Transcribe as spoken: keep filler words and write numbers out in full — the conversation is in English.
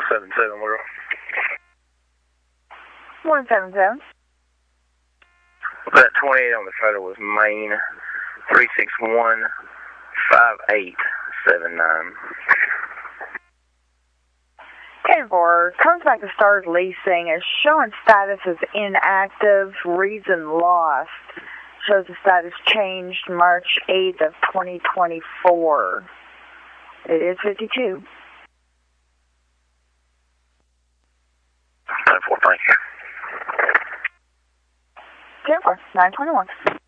seven seven, Laurel. one seven seven. That twenty-eight on the photo was Maine, three six one, five eight seven nine. ten four, comes back to Stars Leasing, is showing status as inactive, reason lost. Shows the status changed March eighth of twenty twenty-four. It is fifty-two. ten four, thank you. ten four, nine twenty-one.